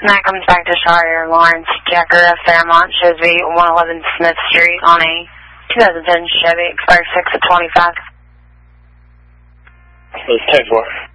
And that comes back to Shire Lawrence Jacker of Fairmont, Shisby, 111 Smith Street on a 2010 Chevy, expired 6 of 25. It's 10-4.